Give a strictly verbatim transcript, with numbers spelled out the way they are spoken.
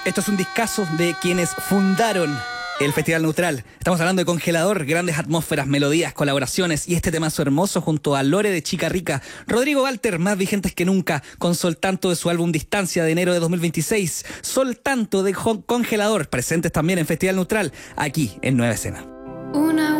Esto es un discazo de quienes fundaron el Festival Neutral. Estamos hablando de Congelador, grandes atmósferas, melodías, colaboraciones y este temazo hermoso junto a Lore de Chica Rica. Rodrigo Walter, más vigentes que nunca, con Sol Tanto de su álbum Distancia de enero de dos mil veintiséis. Sol Tanto de Congelador, presentes también en Festival Neutral, aquí en Nueva Escena. Una